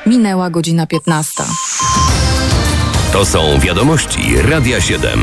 Minęła godzina 15. To są wiadomości Radia 7.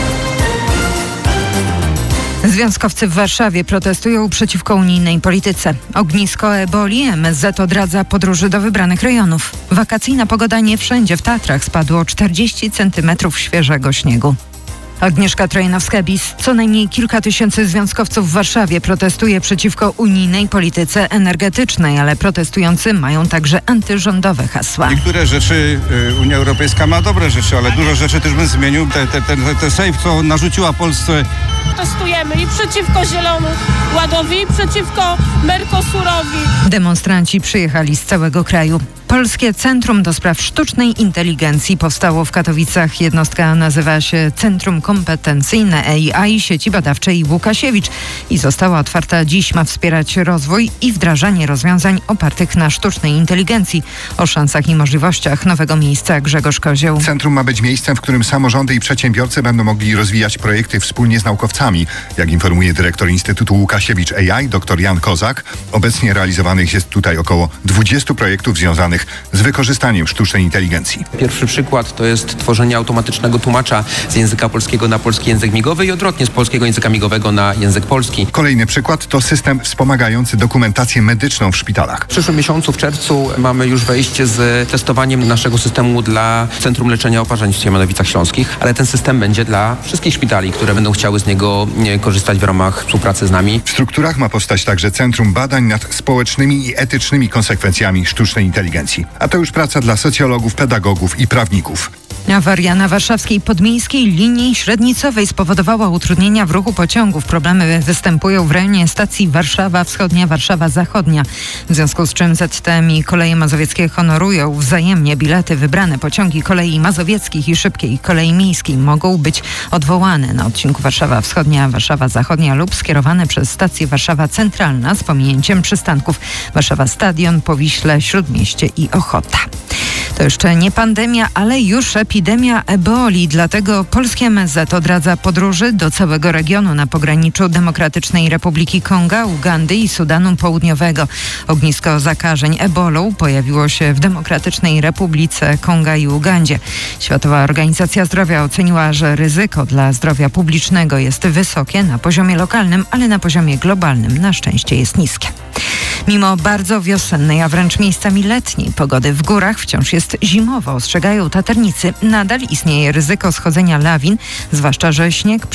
Związkowcy w Warszawie protestują przeciwko unijnej polityce. Ognisko eboli MSZ odradza podróży do wybranych rejonów. Wakacyjna pogoda nie wszędzie. W Tatrach spadło 40 centymetrów świeżego śniegu. Agnieszka Trojanowska-Bis. Co najmniej kilka tysięcy związkowców w Warszawie protestuje przeciwko unijnej polityce energetycznej, ale protestujący mają także antyrządowe hasła. Niektóre rzeczy Unia Europejska ma dobre rzeczy, ale dużo rzeczy też bym zmienił. Te safe, co narzuciła Polsce. Protestujemy i przeciwko Zielonomu Ładowi, i przeciwko Mercosurowi. Demonstranci przyjechali z całego kraju. Polskie Centrum do Spraw Sztucznej Inteligencji powstało w Katowicach. Jednostka nazywa się Centrum Kompetencyjne AI Sieci Badawczej Łukasiewicz i została otwarta dziś. Ma wspierać rozwój i wdrażanie rozwiązań opartych na sztucznej inteligencji. O szansach i możliwościach nowego miejsca Grzegorz Kozioł. Centrum ma być miejscem, w którym samorządy i przedsiębiorcy będą mogli rozwijać projekty wspólnie z naukowcami. Jak informuje dyrektor Instytutu Łukasiewicz AI, dr Jan Kozak, obecnie realizowanych jest tutaj około 20 projektów związanych z wykorzystaniem sztucznej inteligencji. Pierwszy przykład to jest tworzenie automatycznego tłumacza z języka polskiego na polski język migowy i odwrotnie z polskiego języka migowego na język polski. Kolejny przykład to system wspomagający dokumentację medyczną w szpitalach. W przyszłym miesiącu, w czerwcu, mamy już wejście z testowaniem naszego systemu dla Centrum Leczenia Oparzeń w Siemianowicach Śląskich, ale ten system będzie dla wszystkich szpitali, które będą chciały z niego korzystać w ramach współpracy z nami. W strukturach ma powstać także Centrum Badań nad społecznymi i etycznymi konsekwencjami sztucznej inteligencji. A to już praca dla socjologów, pedagogów i prawników. Awaria na warszawskiej podmiejskiej linii średnicowej spowodowała utrudnienia w ruchu pociągów. Problemy występują w rejonie stacji Warszawa Wschodnia, Warszawa Zachodnia. W związku z czym ZTM i Koleje Mazowieckie honorują wzajemnie bilety. Wybrane pociągi kolei mazowieckich i szybkiej kolei miejskiej mogą być odwołane na odcinku Warszawa Wschodnia, Warszawa Zachodnia lub skierowane przez stację Warszawa Centralna z pominięciem przystanków Warszawa Stadion, Powiśle, Śródmieście i Ochota. To jeszcze nie pandemia, ale już epidemia eboli. Dlatego polskie MSZ odradza podróży do całego regionu na pograniczu Demokratycznej Republiki Konga, Ugandy i Sudanu Południowego. Ognisko zakażeń ebolą pojawiło się w Demokratycznej Republice Konga i Ugandzie. Światowa Organizacja Zdrowia oceniła, że ryzyko dla zdrowia publicznego jest wysokie na poziomie lokalnym, ale na poziomie globalnym na szczęście jest niskie. Mimo bardzo wiosennej, a wręcz miejscami letniej pogody w górach wciąż jest zimowo, ostrzegają taternicy. Nadal istnieje ryzyko schodzenia lawin, zwłaszcza że śnieg